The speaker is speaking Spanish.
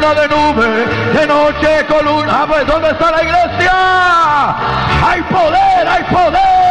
columna de nube, de noche columna. Pues ¿dónde está la iglesia? Hay poder, hay poder.